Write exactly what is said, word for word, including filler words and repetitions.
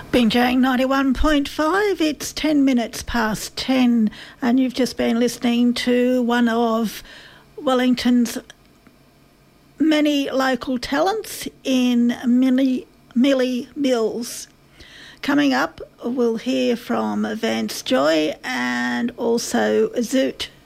Binjang ninety-one point five, it's ten minutes past ten and you've just been listening to one of Wellington's many local talents in Millie, Millie Mills. Coming up, we'll hear from Vance Joy and also Zoot.